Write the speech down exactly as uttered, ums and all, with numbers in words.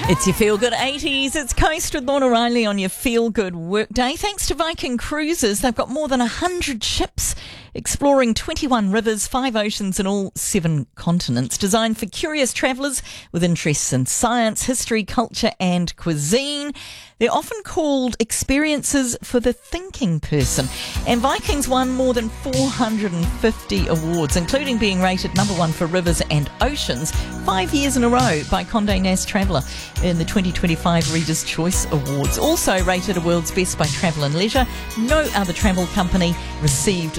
It's your Feel Good eighties. It's Coast with Lorna Riley on your Feel Good workday. Thanks to Viking Cruises, they've got more than one hundred ships exploring twenty-one rivers, five oceans and all seven continents, designed for curious travellers with interests in science, history, culture and cuisine. They're often called experiences for the thinking person. And Vikings won more than four hundred fifty awards, including being rated number one for rivers and oceans five years in a row by Condé Nast Traveller in the twenty twenty-five Reader's Choice Awards. Also rated a world's best by Travel and Leisure. No other travel company received